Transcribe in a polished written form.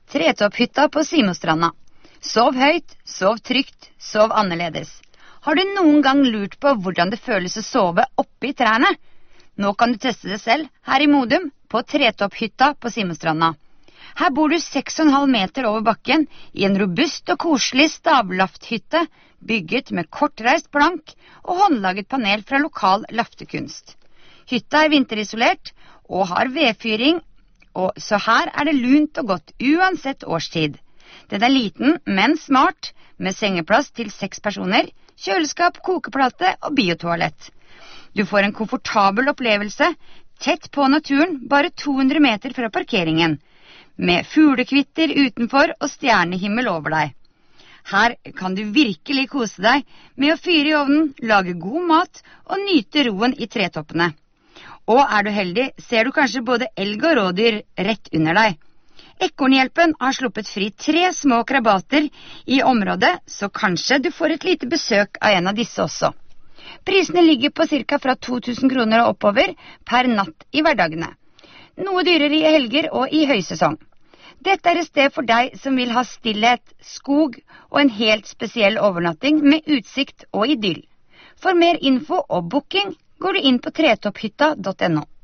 Tretopphytta på Simostranda. Sov høyt, sov trygt, sov annerledes. Har du noen gang lurt på hvordan det føles å sove oppe i trærne? Nå kan du teste det selv, her i Modum, på Tretopphytta på Simostranda. Her bor du 6,5 meter over bakken, i en robust og koselig stavlafthytte, bygget med kortreist plank og håndlaget panel fra lokal laftekunst. Hytta er vinterisolert og har vedfyring, så her er det lunt og godt uansett årstid. Den er liten, men smart, med sengeplass til 6 personer, kjøleskap, kokeplate og biotoalett. Du får en komfortabel opplevelse, tett på naturen, bare 200 meter fra parkeringen, med fuglekvitter utenfor og stjernehimmel over deg. Her kan du virkelig kose deg med å fyre i ovnen, lage god mat og nyte roen i tretoppene. Og er du heldig, ser du kanskje både elg og rådyr rett under deg. Ekornhjelpen har sluppet fri 3 små krabater i området, så kanskje du får et lite besøk av en av disse også. Prisene ligger på ca. fra 2000 kroner og oppover per natt i hverdagene. Noe dyrere i helger og i høysesong. Dette er et sted for deg som vil ha stillhet, skog og en helt spesiell overnatting med utsikt og idyll. For mer info og booking går du inn på tretopphytta.no.